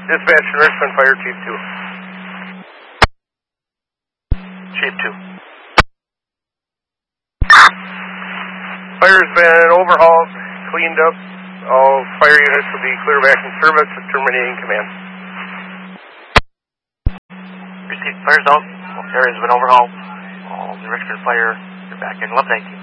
Dispatch and Richmond Fire, Chief 2. Chief 2. Fire's been overhauled, cleaned up. All fire units will be clear back in service, terminating command. Received. Fire's out. Area's been overhauled. All the Richmond Fire, you're back in 1119.